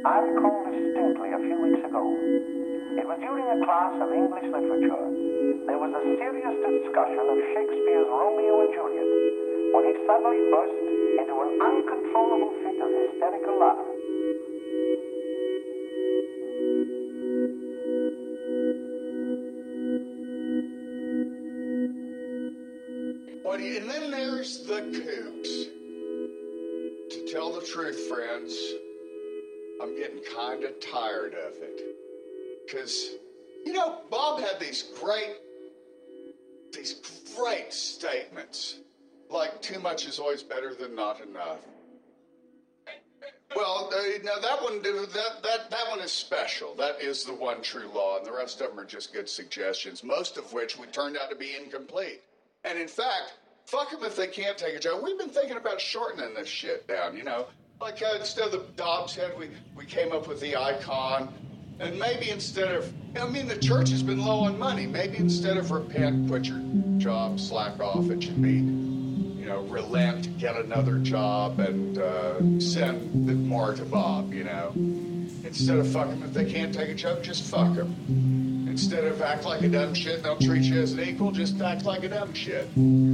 I recall distinctly a few weeks ago. It was during a class of English literature. There was a serious discussion of Shakespeare's Romeo and Juliet when he suddenly burst into an uncontrollable fit of hysterical laughter. And then there's the kooks. To tell the truth, friends, I'm getting kind of tired of it. Because, Bob had these great statements. Like, too much is always better than not enough. Well, now that one is special. That is the one true law, and the rest of them are just good suggestions, most of which we turned out to be incomplete. And in fact, fuck them if they can't take a joke. We've been thinking about shortening this shit down, Like instead of the Dobbs head, we came up with the icon. And maybe instead of, the church has been low on money. Maybe instead of repent, quit your job, slack off, it should be, relent, get another job, and send more to Bob, Instead of fuck them if they can't take a joke, just fuck them. Instead of act like a dumb shit, they'll treat you as an equal, just act like a dumb shit.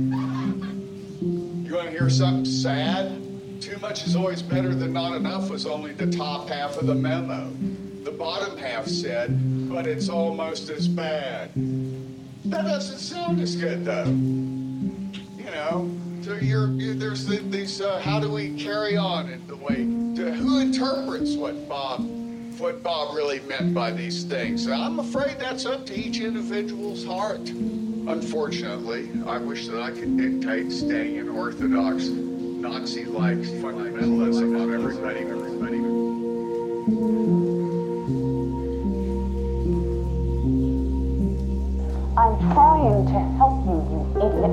You want to hear something sad? Too much is always better than not enough was only the top half of the memo. The bottom half said, but it's almost as bad. That doesn't sound as good, though. So there's these, how do we carry on in the way, who interprets what Bob really meant by these things? I'm afraid that's up to each individual's heart. Unfortunately, I wish that I could dictate staying in orthodox Nazi-like fundamentalism on everybody. I'm trying to help you, you idiot.